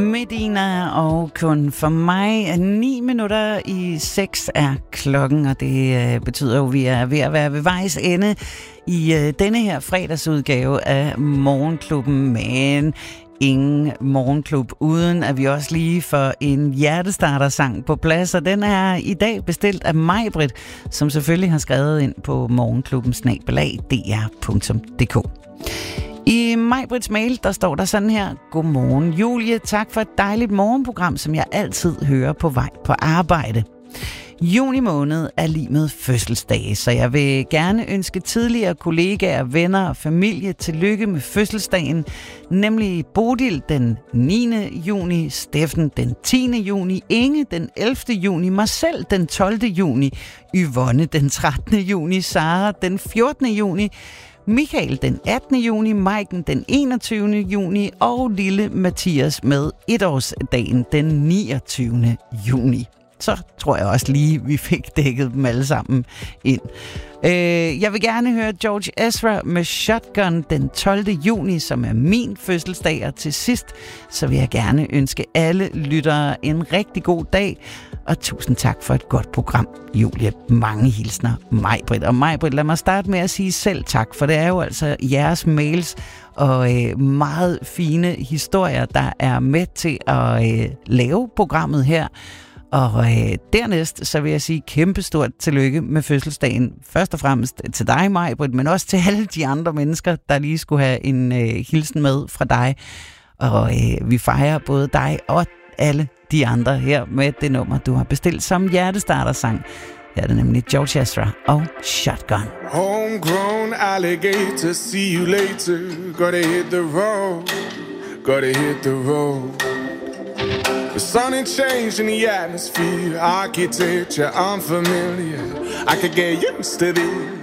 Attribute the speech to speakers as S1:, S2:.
S1: Medina og kun for mig 6:09 er klokken, og det betyder jo, at vi er ved at være ved vejs ende i denne her fredagsudgave af Morgenklubben, men ingen morgenklub, uden at vi også lige får en hjertestarter-sang på plads, og den er i dag bestilt af Majbrit, som selvfølgelig har skrevet ind på morgenklubben@dr.dk. I Majbrits mail, der står der sådan her: Godmorgen Julie, tak for et dejligt morgenprogram, som jeg altid hører på vej på arbejde. Juni måned er lig med fødselsdage, så jeg vil gerne ønske tidligere kollegaer, venner og familie tillykke med fødselsdagen, nemlig Bodil den 9. juni, Steffen den 10. juni, Inge den 11. juni, Marcel den 12. juni, Yvonne den 13. juni, Sara den 14. juni, Michael den 18. juni, Maiken den 21. juni og lille Mathias med etårsdagen den 29. juni. Så tror jeg også lige, vi fik dækket dem alle sammen ind. Jeg vil gerne høre George Ezra med Shotgun den 12. juni, som er min fødselsdag. Og til sidst, så vil jeg gerne ønske alle lyttere en rigtig god dag. Og tusind tak for et godt program, Julie. Mange hilsner, Majbrit. Og Majbrit, lad mig starte med at sige selv tak, for det er jo altså jeres mails og meget fine historier, der er med til at lave programmet her. Og dernæst, så vil jeg sige kæmpestort tillykke med fødselsdagen. Først og fremmest til dig, Majbrit, men også til alle de andre mennesker, der lige skulle have en hilsen med fra dig. Og vi fejrer både dig og alle de andre her med det nummer, du har bestilt som hjertestarter-sang. Her er det nemlig George Ezra og Shotgun.
S2: Homegrown alligator, see you later. Gotta hit the road, gotta hit the road. The sun ain't changing the atmosphere, architecture unfamiliar. I could get used to this.